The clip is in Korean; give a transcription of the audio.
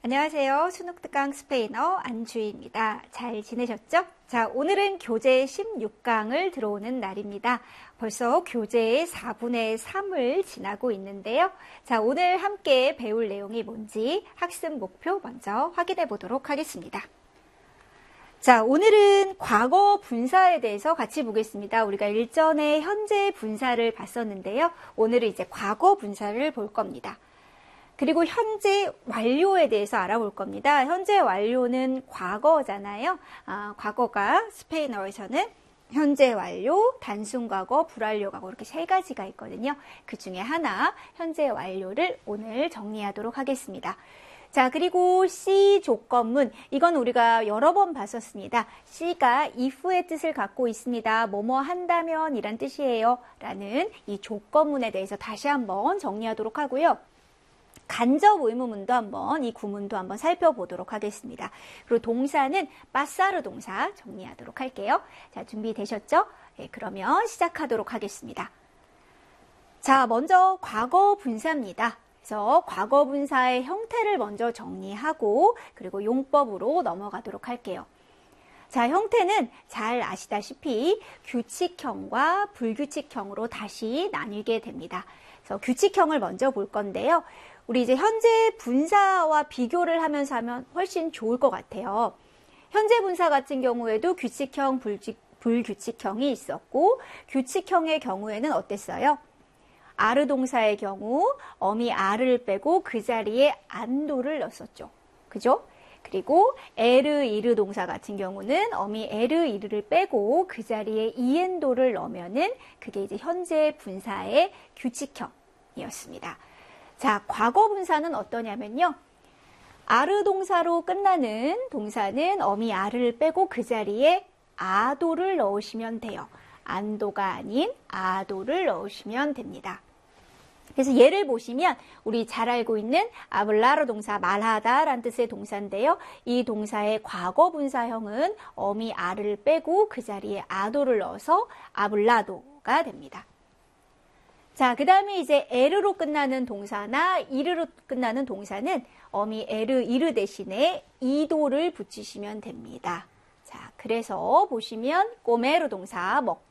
안녕하세요. 수능특강 스페인어 안주희입니다. 잘 지내셨죠? 자, 오늘은 교재 16강을 들어오는 날입니다. 벌써 교재의 4분의 3을 지나고 있는데요. 자, 오늘 함께 배울 내용이 뭔지 학습 목표 먼저 확인해 보도록 하겠습니다. 자, 오늘은 과거 분사에 대해서 같이 보겠습니다. 우리가 일전에 현재 분사를 봤었는데요. 오늘은 이제 과거 분사를 볼 겁니다. 그리고 현재 완료에 대해서 알아볼 겁니다. 현재 완료는 과거잖아요. 과거가 스페인어에서는 현재 완료, 단순 과거, 불완료 과거 이렇게 세 가지가 있거든요. 그 중에 하나, 현재 완료를 오늘 정리하도록 하겠습니다. 자, 그리고 C 조건문, 이건 우리가 여러 번 봤었습니다. C가 if의 뜻을 갖고 있습니다. 뭐뭐 한다면 이란 뜻이에요. 라는 이 조건문에 대해서 다시 한번 정리하도록 하고요. 간접 의문문도 한번, 이 구문도 한번 살펴보도록 하겠습니다. 그리고 동사는 pasar 동사 정리하도록 할게요. 자, 준비되셨죠? 네, 그러면 시작하도록 하겠습니다. 자, 먼저 과거 분사입니다. 그래서 과거 분사의 형태를 먼저 정리하고 그리고 용법으로 넘어가도록 할게요. 자, 형태는 잘 아시다시피 규칙형과 불규칙형으로 다시 나뉘게 됩니다. 그래서 규칙형을 먼저 볼 건데요. 우리 이제 현재 분사와 비교를 하면서 하면 훨씬 좋을 것 같아요. 현재 분사 같은 경우에도 규칙형, 불규칙형이 있었고 규칙형의 경우에는 어땠어요? 아르 동사의 경우 어미 아르를 빼고 그 자리에 안도를 넣었었죠. 그죠? 그리고 에르 이르 동사 같은 경우는 어미 에르 이르를 빼고 그 자리에 이엔도를 넣으면은 그게 이제 현재 분사의 규칙형이었습니다. 자, 과거 분사는 어떠냐면요. 아르 동사로 끝나는 동사는 어미 아르를 빼고 그 자리에 아도를 넣으시면 돼요. 안도가 아닌 아도를 넣으시면 됩니다. 그래서 예를 보시면 우리 잘 알고 있는 아블라르 동사, 말하다 라는 뜻의 동사인데요. 이 동사의 과거 분사형은 어미 아르를 빼고 그 자리에 아도를 넣어서 아블라도가 됩니다. 자, 그 다음에 이제 에르로 끝나는 동사나 이르로 끝나는 동사는 어미 에르, 이르 대신에 이도를 붙이시면 됩니다. 자, 그래서 보시면 꼬메르 동사,